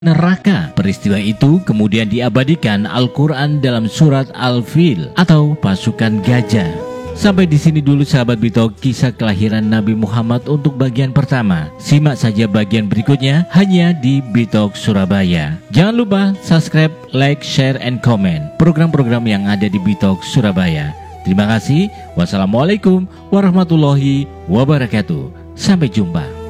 neraka. Peristiwa itu kemudian diabadikan Al-Quran dalam surat Al-Fil atau pasukan gajah. Sampai di sini dulu sahabat Bitalk kisah kelahiran Nabi Muhammad untuk bagian pertama. Simak saja bagian berikutnya hanya di Bitalk Surabaya. Jangan lupa subscribe, like, share, and comment program-program yang ada di Bitalk Surabaya. Terima kasih. Wassalamualaikum warahmatullahi wabarakatuh. Sampai jumpa.